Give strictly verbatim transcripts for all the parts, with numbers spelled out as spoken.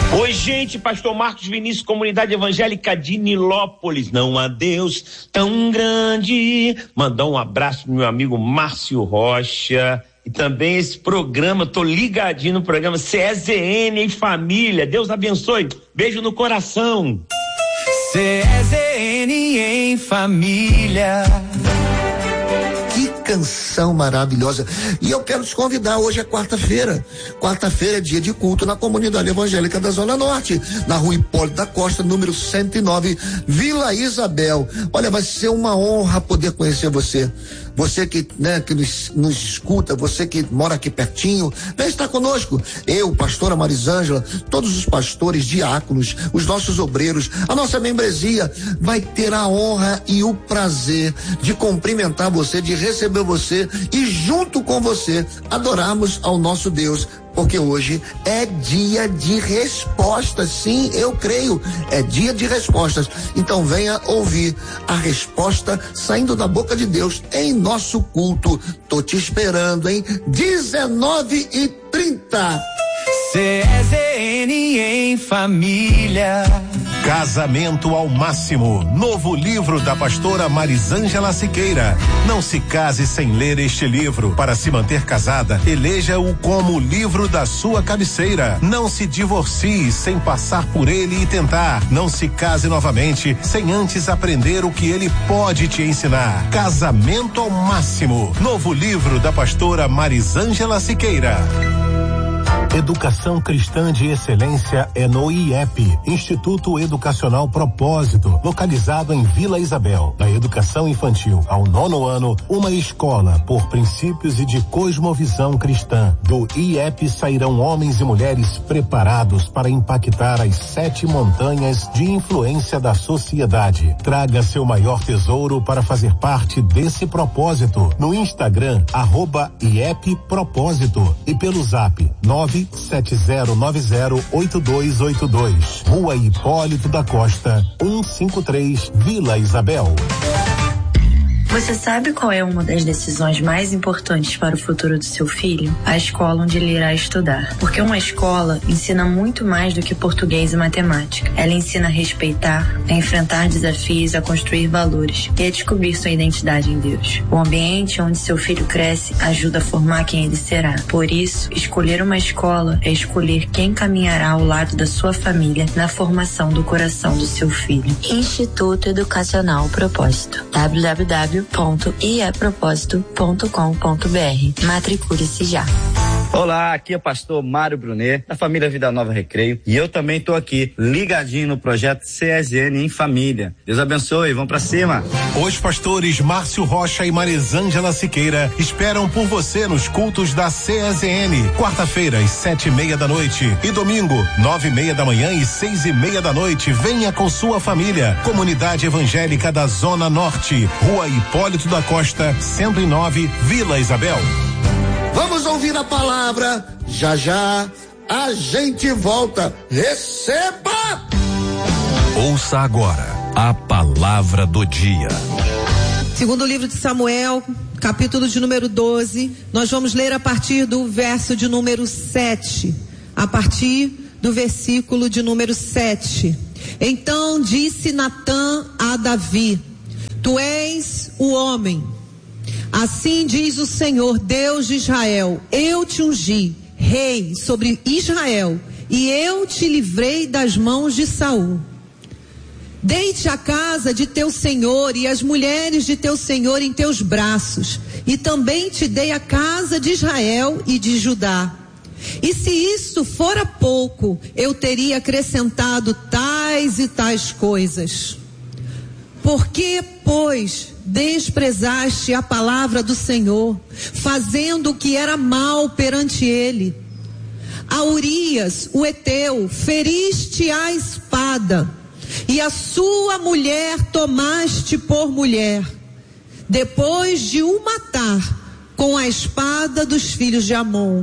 Oi, gente, pastor Marcos Vinícius, comunidade evangélica de Nilópolis. Não há Deus tão grande. Mandar um abraço pro meu amigo Márcio Rocha. E também esse programa, tô ligadinho no programa C E Z N em família. Deus abençoe. Beijo no coração. C E Z N em família. Que canção maravilhosa. E eu quero te convidar, hoje é quarta-feira. Quarta-feira é dia de culto na comunidade evangélica da Zona Norte, na rua Hipólito da Costa, número cento e nove, Vila Isabel. Olha, vai ser uma honra poder conhecer você. Você que, né, que nos, nos escuta, você que mora aqui pertinho, vem estar conosco. Eu, pastora Marisângela, todos os pastores, diáconos, os nossos obreiros, a nossa membresia vai ter a honra e o prazer de cumprimentar você, de receber você e junto com você adorarmos ao nosso Deus. Porque hoje é dia de respostas, sim, eu creio, é dia de respostas. Então venha ouvir a resposta saindo da boca de Deus em nosso culto. Tô te esperando, hein? dezenove e trinta. C E Z N em família. Casamento ao Máximo, novo livro da pastora Marisângela Siqueira. Não se case sem ler este livro. Para se manter casada, eleja-o como o livro da sua cabeceira. Não se divorcie sem passar por ele e tentar. Não se case novamente sem antes aprender o que ele pode te ensinar. Casamento ao Máximo, novo livro da pastora Marisângela Siqueira. Educação cristã de excelência é no I E P, Instituto Educacional Propósito, localizado em Vila Isabel. Da educação infantil ao nono ano, uma escola por princípios e de cosmovisão cristã. Do I E P sairão homens e mulheres preparados para impactar as sete montanhas de influência da sociedade. Traga seu maior tesouro para fazer parte desse propósito no Instagram, arroba I E P Propósito, e pelo zap nove sete zero nove zero oito dois oito dois. Rua Hipólito da Costa, cento e cinquenta e três, Vila Isabel. Você sabe qual é uma das decisões mais importantes para o futuro do seu filho? A escola onde ele irá estudar. Porque uma escola ensina muito mais do que português e matemática. Ela ensina a respeitar, a enfrentar desafios, a construir valores e a descobrir sua identidade em Deus. O ambiente onde seu filho cresce ajuda a formar quem ele será. Por isso, escolher uma escola é escolher quem caminhará ao lado da sua família na formação do coração do seu filho. Instituto Educacional Propósito. w w w ponto i e propósito ponto com ponto b r. Matricule-se já. Olá, aqui é o pastor Mário Brunet, da família Vida Nova Recreio, e eu também estou aqui, ligadinho no projeto C E Z N em família. Deus abençoe, vamos pra cima. Os pastores Márcio Rocha e Marisângela Siqueira esperam por você nos cultos da C E Z N, quarta-feira às sete e meia da noite e domingo, nove e meia da manhã e seis e meia da noite. Venha com sua família. Comunidade Evangélica da Zona Norte, Rua Hipólito da Costa, cento e nove, Vila Isabel. Vamos ouvir a palavra, já já a gente volta. Receba! Ouça agora a palavra do dia. Segundo o livro de Samuel, capítulo de número doze, nós vamos ler a partir do verso de número sete, a partir do versículo de número sete. Então disse Natã a Davi: Tu és o homem. Assim diz o Senhor, Deus de Israel: eu te ungi rei sobre Israel, e eu te livrei das mãos de Saul. Deite a casa de teu senhor e as mulheres de teu senhor em teus braços, e também te dei a casa de Israel e de Judá. E se isso fora pouco, eu teria acrescentado tais e tais coisas. Por que, pois, desprezaste a palavra do Senhor, fazendo o que era mal perante ele? A Urias, o Eteu, feriste a espada, e a sua mulher tomaste por mulher, depois de o matar com a espada dos filhos de Amon.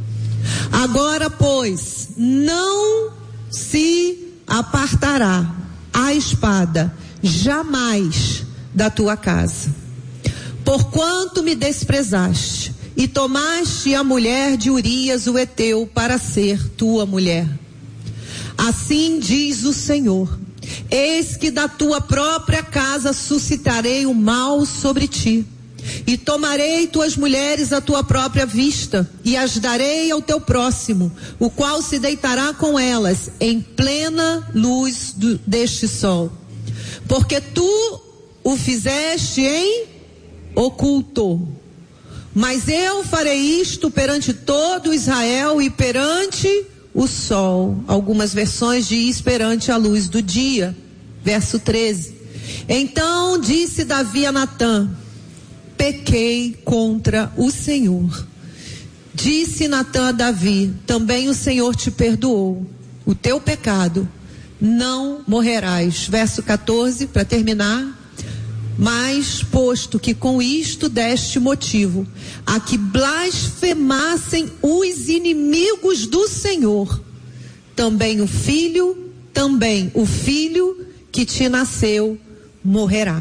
Agora, pois, não se apartará a espada jamais da tua casa, porquanto me desprezaste e tomaste a mulher de Urias o Eteu para ser tua mulher. Assim diz o Senhor: eis que da tua própria casa suscitarei o mal sobre ti, e tomarei tuas mulheres à tua própria vista, e as darei ao teu próximo, o qual se deitará com elas em plena luz do, deste sol. Porque tu o fizeste em oculto, mas eu farei isto perante todo Israel e perante o sol. Algumas versões diz perante a luz do dia. Verso treze. Então disse Davi a Natã: pequei contra o Senhor. Disse Natã a Davi: também o Senhor te perdoou o teu pecado, não morrerás. Verso quatorze, para terminar. Mas posto que com isto deste motivo a que blasfemassem os inimigos do Senhor, também o filho, também o filho que te nasceu morrerá.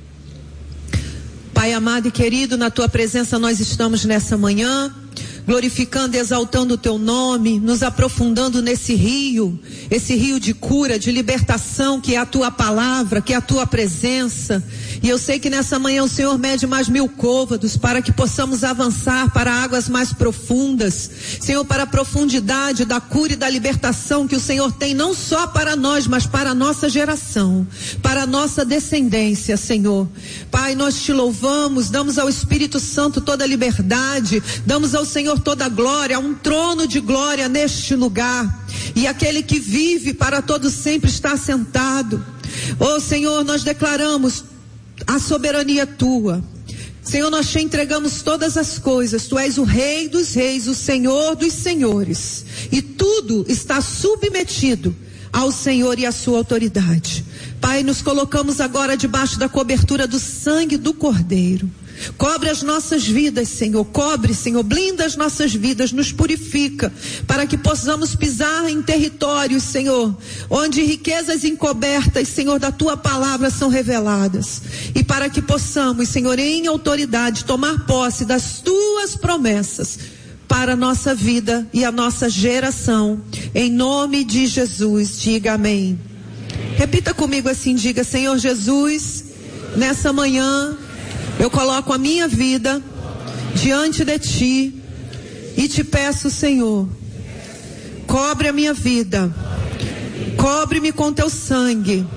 Pai amado e querido, na tua presença nós estamos nessa manhã, glorificando e exaltando o teu nome, nos aprofundando nesse rio, esse rio de cura, de libertação, que é a tua palavra, que é a tua presença. E eu sei que nessa manhã o Senhor mede mais mil côvados para que possamos avançar para águas mais profundas, Senhor, para a profundidade da cura e da libertação que o Senhor tem não só para nós, mas para a nossa geração, para a nossa descendência, Senhor. Pai, nós te louvamos, damos ao Espírito Santo toda a liberdade, damos ao Senhor toda a glória, um trono de glória neste lugar, e aquele que vive para todo sempre está sentado. Oh Senhor, nós declaramos a soberania tua, Senhor, nós te entregamos todas as coisas, tu és o Rei dos reis, o Senhor dos senhores, e tudo está submetido ao Senhor e à sua autoridade. Pai, nos colocamos agora debaixo da cobertura do sangue do Cordeiro. Cobre as nossas vidas, Senhor, cobre, Senhor, blinda as nossas vidas, nos purifica, para que possamos pisar em territórios, Senhor, onde riquezas encobertas, Senhor, da tua palavra são reveladas, e para que possamos, Senhor, em autoridade, tomar posse das tuas promessas para a nossa vida e a nossa geração, em nome de Jesus. Diga amém. Repita comigo assim, diga: Senhor Jesus, nessa manhã eu coloco a minha vida diante de ti e te peço, Senhor, cobre a minha vida, cobre-me com teu sangue,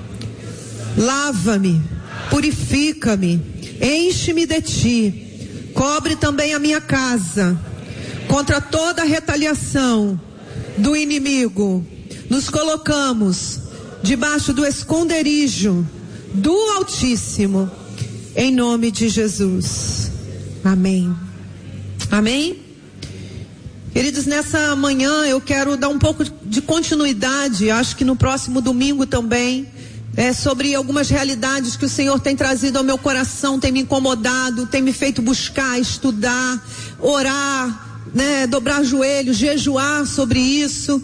lava-me, purifica-me, enche-me de ti, cobre também a minha casa contra toda a retaliação do inimigo. Nos colocamos debaixo do esconderijo do Altíssimo, em nome de Jesus. Amém. Amém? Queridos, nessa manhã eu quero dar um pouco de continuidade, acho que no próximo domingo também, é, sobre algumas realidades que o Senhor tem trazido ao meu coração, tem me incomodado, tem me feito buscar, estudar, orar, né, dobrar joelhos, jejuar sobre isso.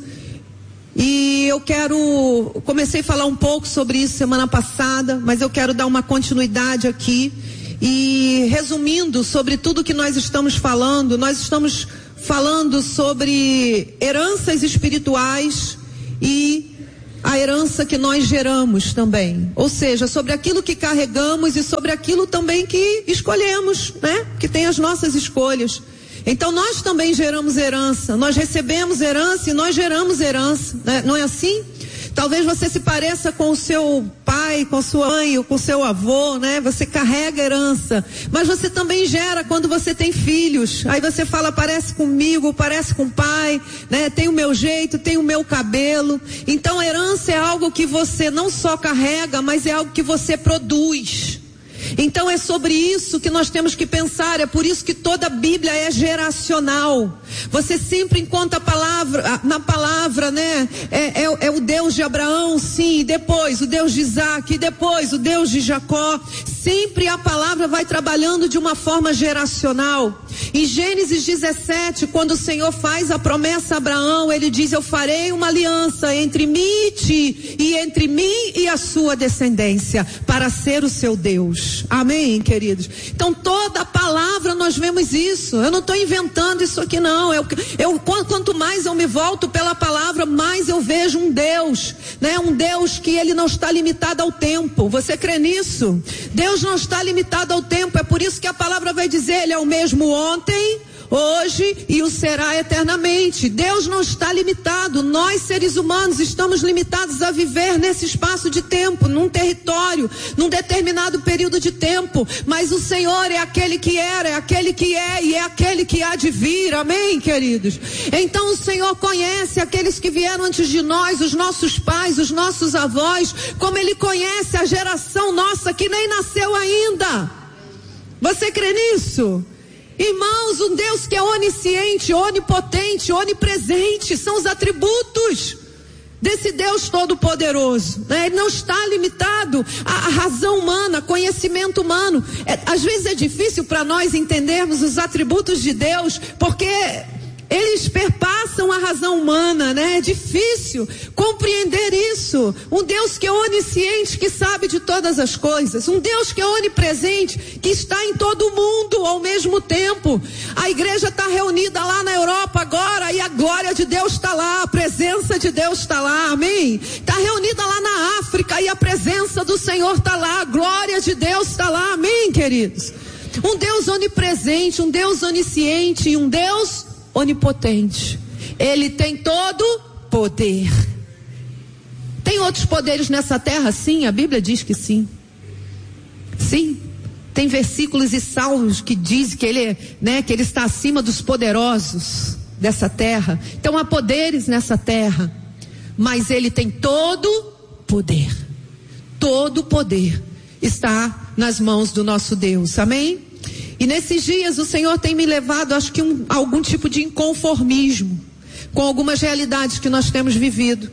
E eu quero, comecei a falar um pouco sobre isso semana passada, mas eu quero dar uma continuidade aqui. E resumindo sobre tudo que nós estamos falando, nós estamos falando sobre heranças espirituais e a herança que nós geramos também. Ou seja, sobre aquilo que carregamos e sobre aquilo também que escolhemos, né? Que tem as nossas escolhas. Então nós também geramos herança, nós recebemos herança e nós geramos herança, né? Não é assim? Talvez você se pareça com o seu pai, com a sua mãe ou com o seu avô, né? Você carrega herança, mas você também gera quando você tem filhos. Aí você fala, parece comigo, parece com o pai, né? Tem o meu jeito, tem o meu cabelo. Então herança é algo que você não só carrega, mas é algo que você produz. Então é sobre isso que nós temos que pensar, é por isso que toda a Bíblia é geracional. Você sempre encontra a palavra, na palavra, né? É, é, é o Deus de Abraão, sim, e depois o Deus de Isaac, e depois o Deus de Jacó. Sempre a palavra vai trabalhando de uma forma geracional. Em Gênesis dezessete, quando o Senhor faz a promessa a Abraão, ele diz: eu farei uma aliança entre mim e ti, e entre mim e a sua descendência, para ser o seu Deus. Amém, queridos? Então toda a palavra nós vemos isso. Eu não estou inventando isso aqui não. Eu, eu, quanto mais eu me volto pela palavra, mais eu vejo um Deus, né? Um Deus que ele não está limitado ao tempo. Você crê nisso? Deus não está limitado ao tempo. É por isso que a palavra vai dizer: ele é o mesmo ontem, hoje e o será eternamente. Deus não está limitado. Nós, seres humanos, estamos limitados a viver nesse espaço de tempo, num território, num determinado período de tempo. Mas o Senhor é aquele que era, é aquele que é e é aquele que há de vir. Amém, queridos? Então o Senhor conhece aqueles que vieram antes de nós, os nossos pais, os nossos avós, como Ele conhece a geração nossa que nem nasceu ainda. Você crê nisso? Irmãos, um Deus que é onisciente, onipotente, onipresente, são os atributos desse Deus todo-poderoso, né? Ele não está limitado à razão humana, conhecimento humano. É, às vezes é difícil para nós entendermos os atributos de Deus, porque eles perpassam a razão humana, né? É difícil compreender isso. Um Deus que é onisciente, que sabe de todas as coisas. Um Deus que é onipresente, que está em todo o mundo ao mesmo tempo. A igreja está reunida lá na Europa agora e a glória de Deus está lá, a presença de Deus está lá, amém? Está reunida lá na África e a presença do Senhor está lá, a glória de Deus está lá, amém, queridos? Um Deus onipresente, um Deus onisciente e um Deus onipotente. Ele tem todo poder. Tem outros poderes nessa terra? Sim, a Bíblia diz que sim. Sim. Tem versículos e salmos que dizem que ele, né, que ele está acima dos poderosos dessa terra. Então há poderes nessa terra, mas ele tem todo poder. Todo poder está nas mãos do nosso Deus. Amém? E nesses dias o Senhor tem me levado, acho que um, algum tipo de inconformismo com algumas realidades que nós temos vivido.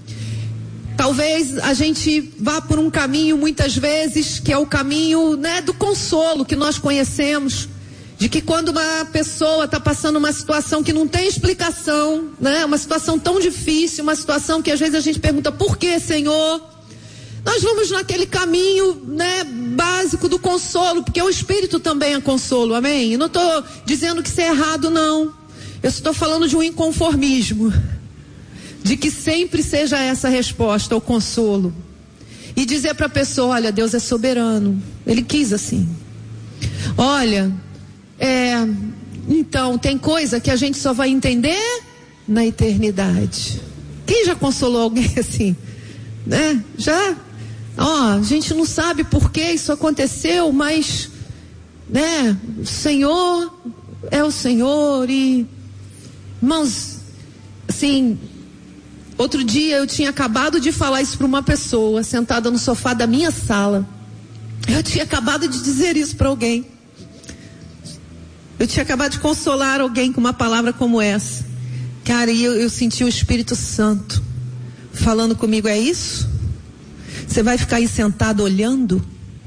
Talvez a gente vá por um caminho muitas vezes que é o caminho, né, do consolo que nós conhecemos, de que quando uma pessoa está passando uma situação que não tem explicação, né, uma situação tão difícil, uma situação que às vezes a gente pergunta: por que, Senhor? Nós vamos naquele caminho, né, básico do consolo, porque o Espírito também é consolo, amém? Eu não estou dizendo que isso é errado, não. Eu estou falando de um inconformismo, de que sempre seja essa resposta, o consolo. E dizer para a pessoa: olha, Deus é soberano, Ele quis assim. Olha, é, então tem coisa que a gente só vai entender na eternidade. Quem já consolou alguém assim? Né? Já? Ó, oh, a gente não sabe por que isso aconteceu, mas, né, o Senhor é o Senhor. E, irmãos, assim, outro dia eu tinha acabado de falar isso para uma pessoa sentada no sofá da minha sala. Eu tinha acabado de dizer isso para alguém. Eu tinha acabado de consolar alguém com uma palavra como essa. Cara, e eu, eu senti o Espírito Santo falando comigo: é isso? Você vai ficar aí sentado olhando?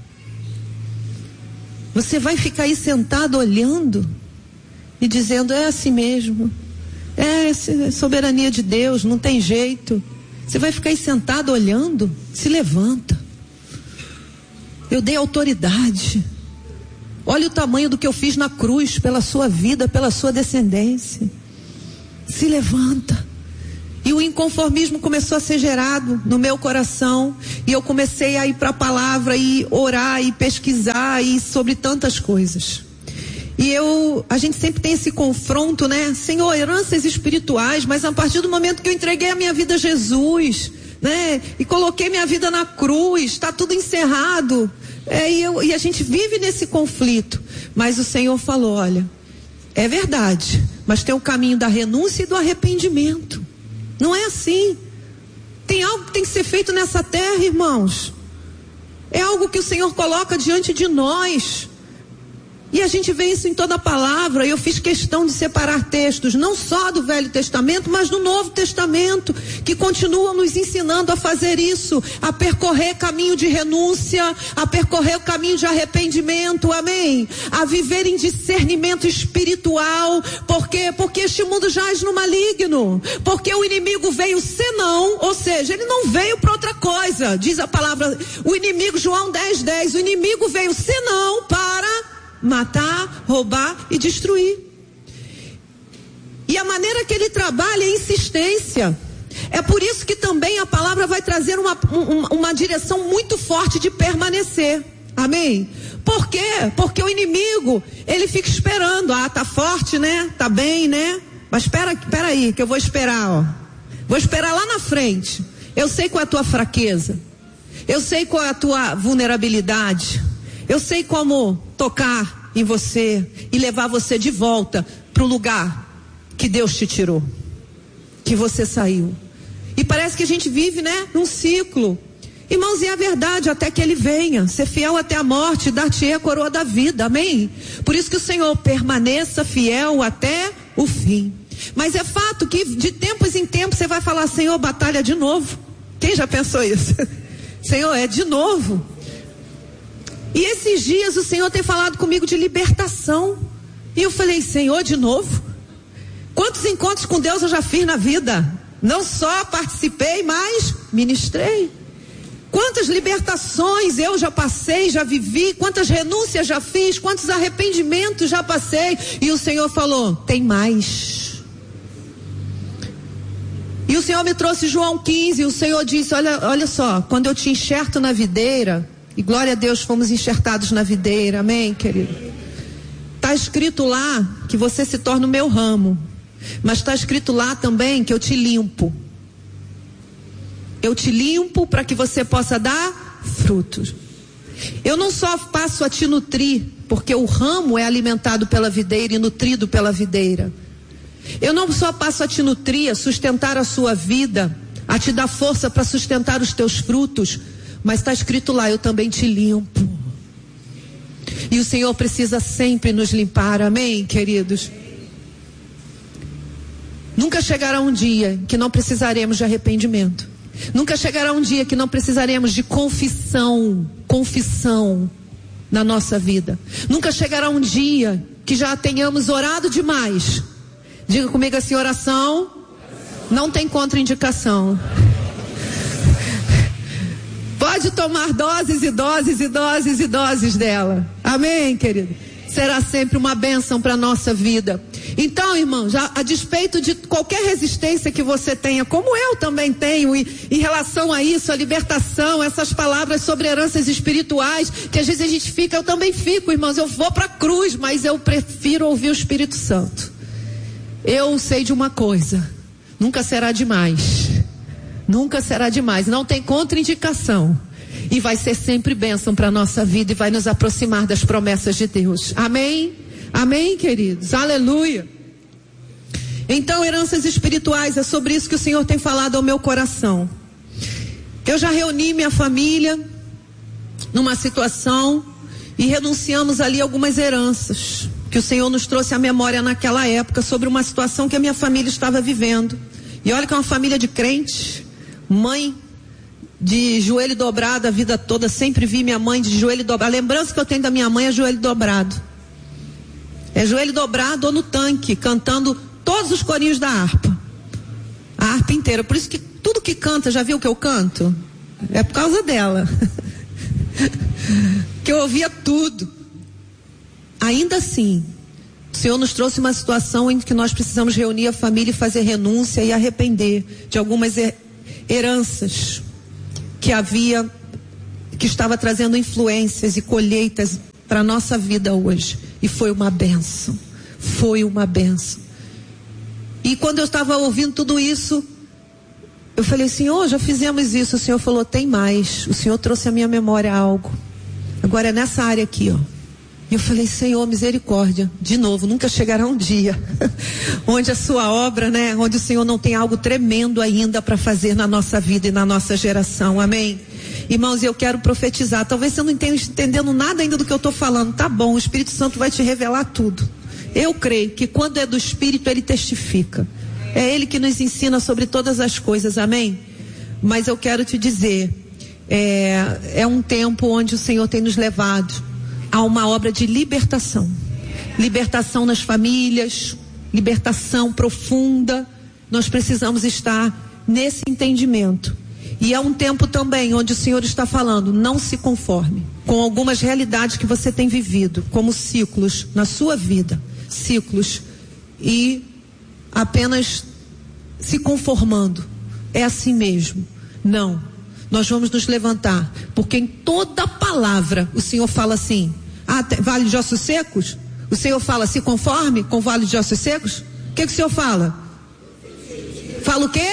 Você vai ficar aí sentado olhando e dizendo: é assim mesmo, é, é soberania de Deus, não tem jeito. Você vai ficar aí sentado olhando? Se levanta. Eu dei autoridade. Olha o tamanho do que eu fiz na cruz pela sua vida, pela sua descendência. Se levanta. E o inconformismo começou a ser gerado no meu coração. E eu comecei a ir para a palavra e orar e pesquisar e sobre tantas coisas. E eu, a gente sempre tem esse confronto, né? Senhor, heranças espirituais, mas a partir do momento que eu entreguei a minha vida a Jesus, né? E coloquei minha vida na cruz, está tudo encerrado. É, e, eu, e a gente vive nesse conflito. Mas o Senhor falou: olha, é verdade, mas tem o caminho da renúncia e do arrependimento. Não é assim. Tem algo que tem que ser feito nessa terra, irmãos. É algo que o Senhor coloca diante de nós. E a gente vê isso em toda a palavra, e eu fiz questão de separar textos, não só do Velho Testamento, mas do Novo Testamento, que continuam nos ensinando a fazer isso, a percorrer caminho de renúncia, a percorrer o caminho de arrependimento, amém? A viver em discernimento espiritual, por quê? Porque este mundo jaz no maligno, porque o inimigo veio senão, ou seja, ele não veio para outra coisa, diz a palavra, o inimigo, João dez, dez, o inimigo veio senão para matar, roubar e destruir. E a maneira que ele trabalha é insistência. É por isso que também a palavra vai trazer uma, uma, uma direção muito forte de permanecer. Amém? Por quê? Porque o inimigo, ele fica esperando. Ah, tá forte, né? Tá bem, né? Mas espera, espera aí, que eu vou esperar, ó. Vou esperar lá na frente. Eu sei qual é a tua fraqueza. Eu sei qual é a tua vulnerabilidade. Eu sei como tocar em você e levar você de volta para o lugar que Deus te tirou, que você saiu. E parece que a gente vive, né, num ciclo. Irmãos, e é a verdade, até que ele venha, ser fiel até a morte, dar-te-ei a coroa da vida, amém? Por isso que o Senhor permaneça fiel até o fim. Mas é fato que de tempos em tempos você vai falar, Senhor, batalha de novo. Quem já pensou isso? Senhor, é de novo. E esses dias o Senhor tem falado comigo de libertação. E eu falei, Senhor, de novo? Quantos encontros com Deus eu já fiz na vida? Não só participei, mas ministrei. Quantas libertações eu já passei, já vivi, quantas renúncias já fiz, quantos arrependimentos já passei. E o Senhor falou, tem mais. E o Senhor me trouxe João quinze, e o Senhor disse, olha, olha só, quando eu te enxerto na videira, e glória a Deus, fomos enxertados na videira, amém, querido? Está escrito lá que você se torna o meu ramo, mas está escrito lá também que eu te limpo. Eu te limpo para que você possa dar frutos. Eu não só passo a te nutrir, porque o ramo é alimentado pela videira e nutrido pela videira. Eu não só passo a te nutrir, a sustentar a sua vida, a te dar força para sustentar os teus frutos, mas está escrito lá, eu também te limpo. E o Senhor precisa sempre nos limpar, amém, queridos? Nunca chegará um dia que não precisaremos de arrependimento. Nunca chegará um dia que não precisaremos de confissão, confissão na nossa vida. Nunca chegará um dia que já tenhamos orado demais. Diga comigo assim, oração não tem contraindicação. Pode tomar doses e doses e doses e doses dela. Amém, querido? Será sempre uma bênção para a nossa vida. Então, irmão, já a despeito de qualquer resistência que você tenha, como eu também tenho, e, em relação a isso, a libertação, essas palavras sobre heranças espirituais, que às vezes a gente fica, eu também fico, irmãos, eu vou para a cruz, mas eu prefiro ouvir o Espírito Santo. Eu sei de uma coisa, nunca será demais. Nunca será demais, não tem contraindicação. E vai ser sempre bênção para a nossa vida e vai nos aproximar das promessas de Deus. Amém? Amém, queridos? Aleluia. Então, heranças espirituais, é sobre isso que o Senhor tem falado ao meu coração. Eu já reuni minha família numa situação e renunciamos ali algumas heranças que o Senhor nos trouxe à memória naquela época sobre uma situação que a minha família estava vivendo. E olha que é uma família de crentes. Mãe de joelho dobrado a vida toda, sempre vi minha mãe de joelho dobrado. A lembrança que eu tenho da minha mãe é joelho dobrado. É joelho dobrado ou no tanque, cantando todos os corinhos da harpa. A harpa inteira. Por isso que tudo que canta, já viu que eu canto? É por causa dela. Que eu ouvia tudo. Ainda assim, o Senhor nos trouxe uma situação em que nós precisamos reunir a família e fazer renúncia e arrepender de algumas heranças que havia, que estava trazendo influências e colheitas para a nossa vida hoje. E foi uma bênção. Foi uma bênção. E quando eu estava ouvindo tudo isso, eu falei, Senhor, já fizemos isso. O Senhor falou, tem mais. O Senhor trouxe à minha memória algo. Agora é nessa área aqui, ó. E eu falei, Senhor, misericórdia, de novo, nunca chegará um dia onde a sua obra, né, onde o Senhor não tem algo tremendo ainda para fazer na nossa vida e na nossa geração, amém? Irmãos, eu quero profetizar, talvez você não esteja entendendo nada ainda do que eu estou falando, tá bom, o Espírito Santo vai te revelar tudo. Eu creio que quando é do Espírito, ele testifica, é ele que nos ensina sobre todas as coisas, amém? Mas eu quero te dizer, é, é um tempo onde o Senhor tem nos levado a uma obra de libertação, libertação nas famílias, libertação profunda. Nós precisamos estar nesse entendimento, e é um tempo também onde o Senhor está falando, não se conforme com algumas realidades que você tem vivido, como ciclos na sua vida, ciclos, e apenas se conformando, é assim mesmo. Não, nós vamos nos levantar, porque em toda palavra o Senhor fala assim, ah, te, vale de ossos secos? O Senhor fala, se conforme com o vale de ossos secos? O que, que o Senhor fala? Fala o quê?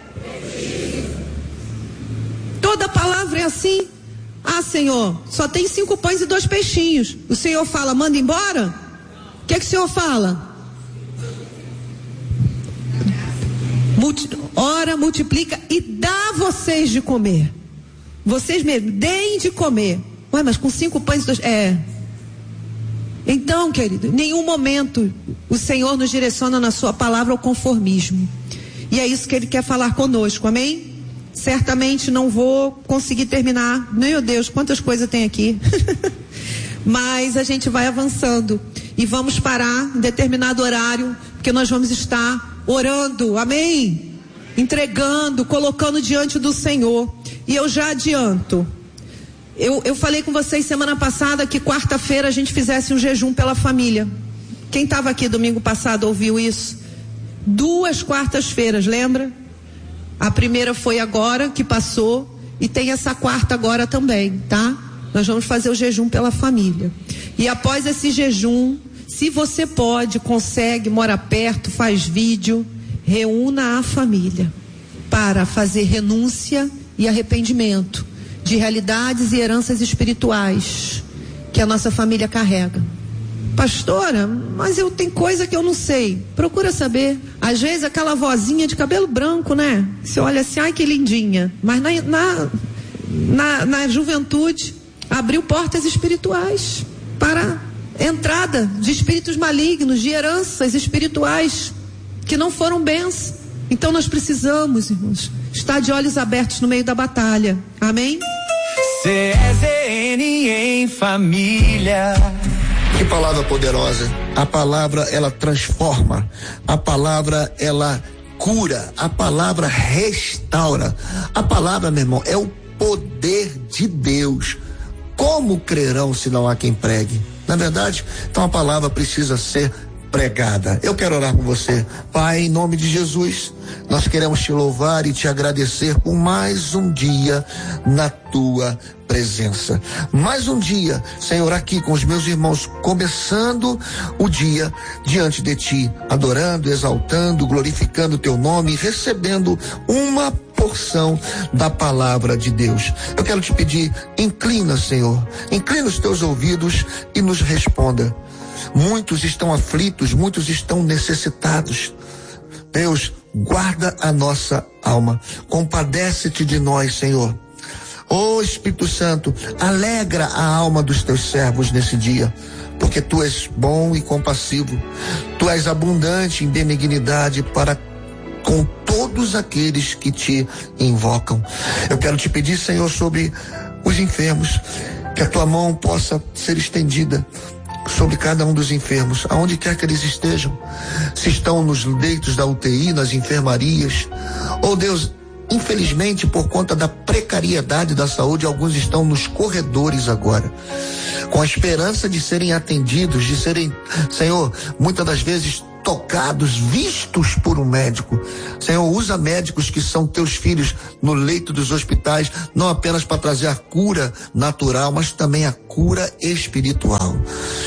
Toda palavra é assim. Ah, Senhor, só tem cinco pães e dois peixinhos. O Senhor fala, manda embora? O que, que o Senhor fala? Multi, ora, multiplica e dá a vocês de comer. Vocês mesmos, deem de comer. Ué, mas com cinco pães e dois... É... Então, querido, em nenhum momento o Senhor nos direciona na sua palavra ao conformismo. E é isso que Ele quer falar conosco, amém? Certamente não vou conseguir terminar. Meu Deus, quantas coisas tem aqui. Mas a gente vai avançando. E vamos parar em determinado horário, porque nós vamos estar orando, amém? Entregando, colocando diante do Senhor. E eu já adianto. Eu, eu falei com vocês semana passada que quarta-feira a gente fizesse um jejum pela família. Quem estava aqui domingo passado ouviu isso? Duas quartas-feiras, lembra? A primeira foi agora, que passou, e tem essa quarta agora também, tá? Nós vamos fazer o jejum pela família. E após esse jejum, se você pode, consegue, mora perto, faz vídeo, reúna a família para fazer renúncia e arrependimento de realidades e heranças espirituais que a nossa família carrega. Pastora, mas eu tenho coisa que eu não sei. Procura saber. Às vezes aquela vozinha de cabelo branco, né? Você olha assim, ai que lindinha. Mas na, na, na, na juventude abriu portas espirituais para entrada de espíritos malignos, de heranças espirituais que não foram bênçãos. Então nós precisamos, irmãos, estar de olhos abertos no meio da batalha. Amém? C S N em família. Que palavra poderosa. A palavra, ela transforma. A palavra, ela cura. A palavra restaura. A palavra, meu irmão, é o poder de Deus. Como crerão se não há quem pregue? Na verdade, então a palavra precisa ser pregada. Eu quero orar com você. Pai, em nome de Jesus, nós queremos te louvar e te agradecer por mais um dia na tua presença. Mais um dia, Senhor, aqui com os meus irmãos, começando o dia diante de ti, adorando, exaltando, glorificando o teu nome, recebendo uma porção da palavra de Deus. Eu quero te pedir, inclina, Senhor, inclina os teus ouvidos e nos responda. Muitos estão aflitos, muitos estão necessitados. Deus, guarda a nossa alma, compadece-te de nós, Senhor. Ó Espírito Santo, alegra a alma dos teus servos nesse dia, porque tu és bom e compassivo, tu és abundante em benignidade para com todos aqueles que te invocam. Eu quero te pedir, Senhor, sobre os enfermos, que a tua mão possa ser estendida sobre cada um dos enfermos, aonde quer que eles estejam, se estão nos leitos da U T I, nas enfermarias, ou Deus, infelizmente por conta da precariedade da saúde, alguns estão nos corredores agora, com a esperança de serem atendidos, de serem, Senhor, muitas das vezes tocados, vistos por um médico. Senhor, usa médicos que são teus filhos no leito dos hospitais, não apenas para trazer a cura natural, mas também a cura espiritual.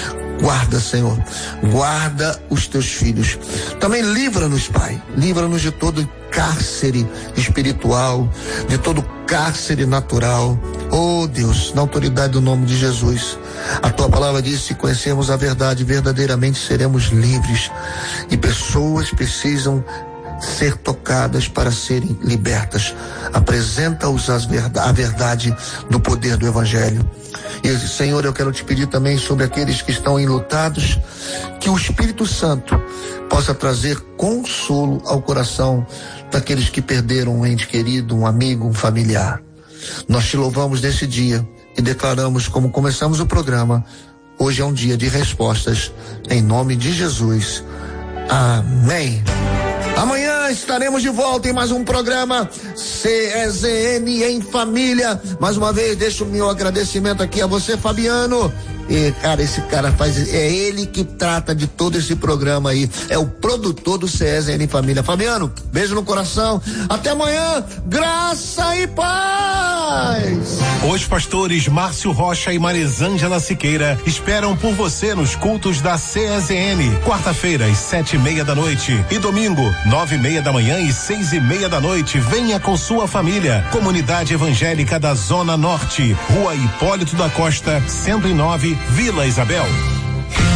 Guarda, Senhor, guarda os teus filhos. Também livra-nos, Pai, livra-nos de todo cárcere espiritual, de todo cárcere natural. Oh Deus, na autoridade do nome de Jesus, a tua palavra diz: se conhecermos a verdade, verdadeiramente seremos livres. E pessoas precisam ser tocadas para serem libertas. Apresenta-os a verdade do poder do Evangelho. E, Senhor, eu quero te pedir também sobre aqueles que estão enlutados, que o Espírito Santo possa trazer consolo ao coração daqueles que perderam um ente querido, um amigo, um familiar. Nós te louvamos nesse dia e declaramos, como começamos o programa, hoje é um dia de respostas, em nome de Jesus. Amém. Amanhã estaremos de volta em mais um programa C S N em Família. Mais uma vez, deixo o meu agradecimento aqui a você, Fabiano. E, cara, esse cara faz, é ele que trata de todo esse programa aí, é o produtor do C S N em Família. Fabiano, beijo no coração, até amanhã, graça e paz. Os pastores Márcio Rocha e Marisângela Siqueira esperam por você nos cultos da C S N, quarta-feira às sete e meia da noite e domingo, nove e meia da manhã e seis e meia da noite. Venha com sua família. Comunidade Evangélica da Zona Norte, Rua Hipólito da Costa, cento e nove, Vila Isabel.